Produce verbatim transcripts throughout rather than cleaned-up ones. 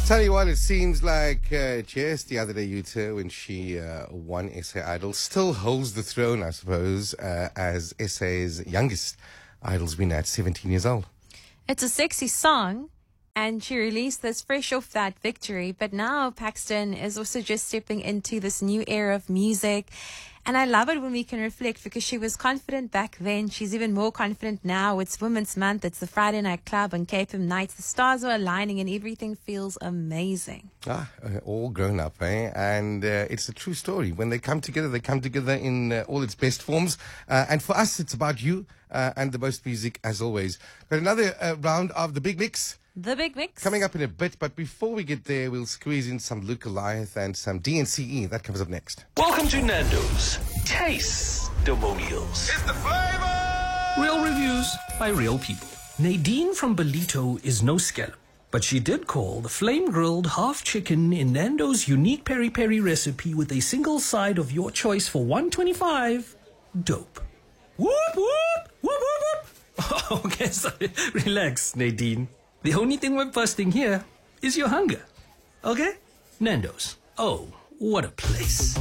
Tell you what, it seems like uh, just the other day, Yuta, when she uh, won S A Idol, still holds the throne, I suppose, uh, as S A's youngest Idol's winner at seventeen years old. It's a sexy song, and she released this fresh off that victory. But now Paxton is also just stepping into this new era of music. And I love it when we can reflect, because she was confident back then. She's even more confident now. It's Women's Month. It's the Friday Night Club on Cape M Nights. The stars are aligning and everything feels amazing. Ah, uh, all grown up, eh? And uh, it's a true story. When they come together, they come together in uh, all its best forms. Uh, and for us, it's about you uh, and the most music, as always. Got another uh, round of the Big Mix. The Big Mix. Coming up in a bit, but before we get there, we'll squeeze in some Luke Goliath and some D N C E. That comes up next. Welcome to Nando's Taste Demonials. It's the flavor! Real reviews by real people. Nadine from Belito is no scallop, but she did call the flame-grilled half chicken in Nando's unique peri-peri recipe with a single side of your choice for one twenty-five dope. Whoop, whoop, whoop, whoop, whoop. Okay, sorry. Relax, Nadine. The only thing we're busting here is your hunger. Okay? Nando's. Oh, what a place.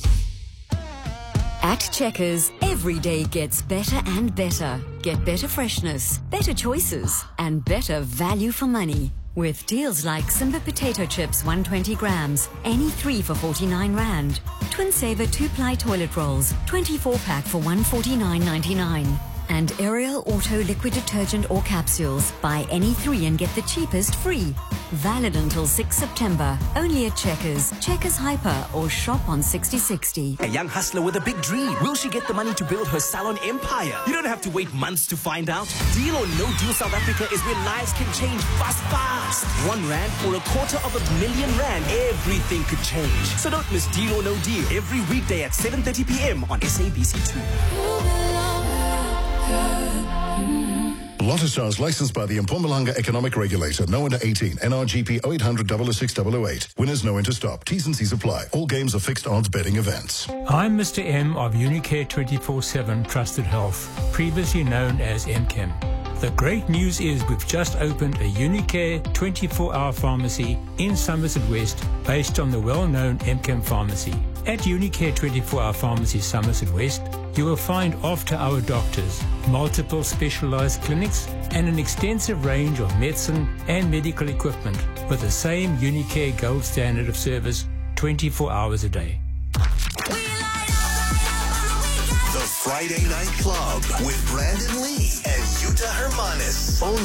At Checkers, every day gets better and better. Get better freshness, better choices, and better value for money. With deals like Simba potato chips, one hundred twenty grams, any three for forty-nine rand. Twin Saver two-ply toilet rolls, twenty-four pack for one hundred forty-nine ninety-nine. And Ariel Auto liquid detergent or capsules. Buy any three and get the cheapest free. Valid until sixth September. Only at Checkers, Checkers Hyper, or shop on sixty sixty. A young hustler with a big dream. Will she get the money to build her salon empire? You don't have to wait months to find out. Deal or No Deal South Africa is where lives can change fast, fast. One rand or a quarter of a million rand. Everything could change. So don't miss Deal or No Deal every weekday at seven thirty p m on S A B C two. Lotto Stars licensed by the Mpumalanga Economic Regulator. No under eighteen. N R G P oh eight hundred, oh oh six, oh oh eight. Winners know when to stop. T's and C's apply. All games are fixed odds betting events. I'm Mister M of Unicare twenty-four seven Trusted Health, previously known as M C H E M. The great news is we've just opened a Unicare twenty-four hour pharmacy in Somerset West based on the well-known M C H E M pharmacy. At Unicare twenty-four hour Pharmacy Somerset West, you will find after-hour doctors, multiple specialized clinics, and an extensive range of medicine and medical equipment with the same Unicare gold standard of service twenty-four hours a day. The Friday Night Club with Brandon Lee and Yuta Hermanis. Only